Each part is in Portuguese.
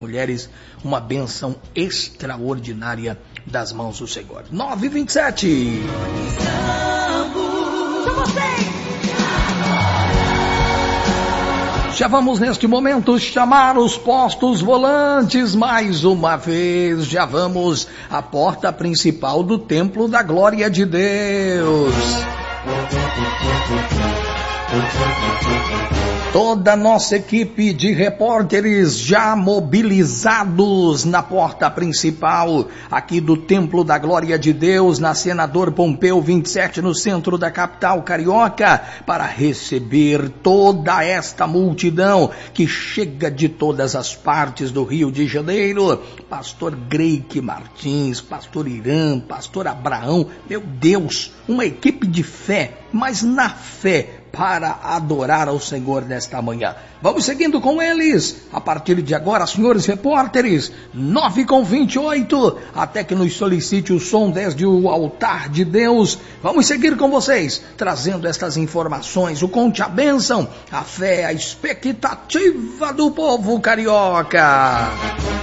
mulheres, uma bênção extraordinária das mãos do Senhor. 9h27. Já vamos neste momento chamar os postos volantes mais uma vez. Já vamos à porta principal do Templo da Glória de Deus. Toda a nossa equipe de repórteres já mobilizados na porta principal aqui do Templo da Glória de Deus, na Senador Pompeu 27, no centro da capital carioca, para receber toda esta multidão que chega de todas as partes do Rio de Janeiro. Pastor Greike Martins, Pastor Irã, Pastor Abraão, meu Deus, uma equipe de fé, mas na fé, para adorar ao Senhor nesta manhã. Vamos seguindo com eles, a partir de agora, senhores repórteres, 9h28, até que nos solicite o som desde o altar de Deus. Vamos seguir com vocês, trazendo estas informações, o Conte a Bênção, a fé, a expectativa do povo carioca.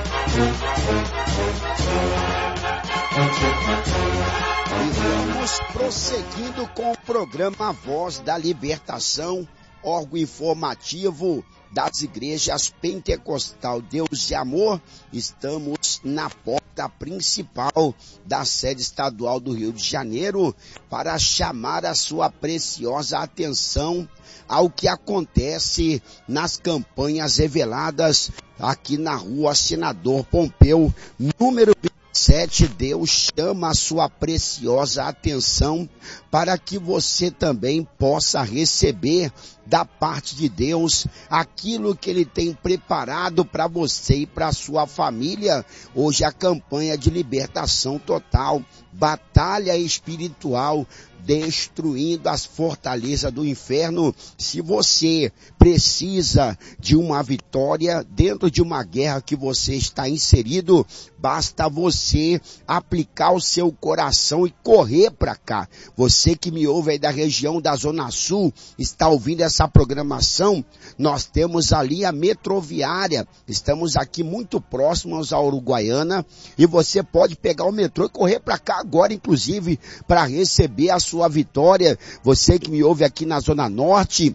Prosseguindo com o programa Voz da Libertação, órgão informativo das igrejas Pentecostal Deus de Amor, estamos na porta principal da sede estadual do Rio de Janeiro para chamar a sua preciosa atenção ao que acontece nas campanhas reveladas aqui na rua Senador Pompeu, número 7, Deus chama a sua preciosa atenção para que você também possa receber da parte de Deus aquilo que Ele tem preparado para você e para a sua família. Hoje a campanha de libertação total, batalha espiritual, destruindo as fortalezas do inferno. Se você precisa de uma vitória dentro de uma guerra que você está inserido, basta você aplicar o seu coração e correr para cá. Você que me ouve aí da região da Zona Sul, está ouvindo essa programação, nós temos ali a metroviária, estamos aqui muito próximos à Uruguaiana, e você pode pegar o metrô e correr para cá agora, inclusive, para receber a sua vitória. Você que me ouve aqui na Zona Norte,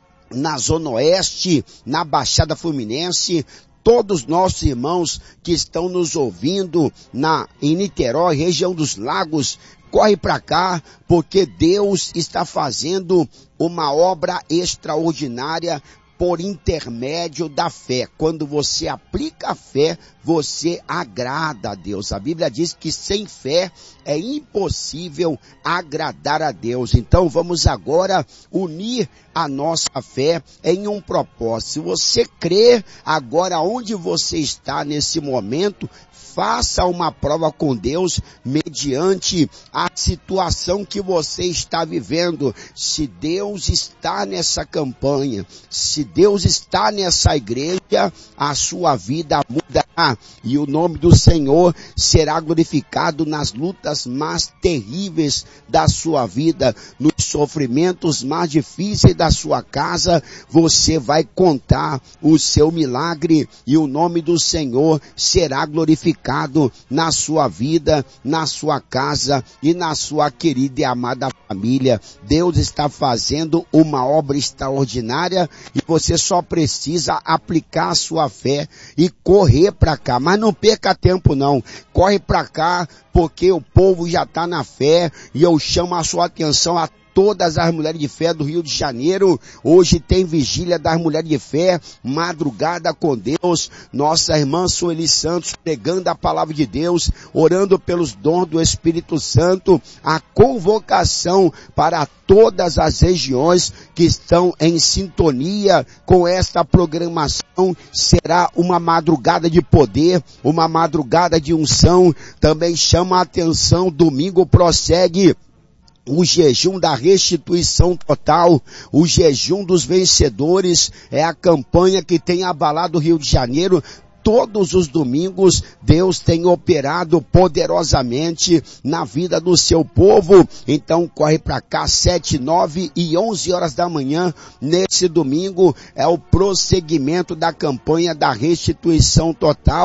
na Zona Oeste, na Baixada Fluminense, todos nossos irmãos que estão nos ouvindo em Niterói, região dos Lagos, corre para cá, porque Deus está fazendo uma obra extraordinária por intermédio da fé. Quando você aplica a fé, você agrada a Deus. A Bíblia diz que sem fé é impossível agradar a Deus. Então vamos agora unir a nossa fé em um propósito. Se você crer agora onde você está nesse momento, faça uma prova com Deus mediante a situação que você está vivendo. Se Deus está nessa campanha, se Deus está nessa igreja, a sua vida mudará e o nome do Senhor será glorificado nas lutas mais terríveis da sua vida, nos sofrimentos mais difíceis da sua casa. Você vai contar o seu milagre e o nome do Senhor será glorificado na sua vida, na sua casa e na sua querida e amada família. Deus está fazendo uma obra extraordinária e você só precisa aplicar a sua fé e correr para cá. Mas não perca tempo não, corre para cá porque o povo já está na fé e eu chamo a sua atenção a todas as mulheres de fé do Rio de Janeiro. Hoje tem vigília das mulheres de fé, madrugada com Deus. Nossa irmã Sueli Santos pregando a palavra de Deus, orando pelos dons do Espírito Santo. A convocação para todas as regiões que estão em sintonia com esta programação será uma madrugada de poder, uma madrugada de unção. Também chama a atenção, domingo prossegue o jejum da restituição total, o jejum dos vencedores, é a campanha que tem abalado o Rio de Janeiro. todos os domingos, Deus tem operado poderosamente na vida do seu povo. Então corre para cá, 7, 9 e 11 horas da manhã, nesse domingo, é o prosseguimento da campanha da restituição total.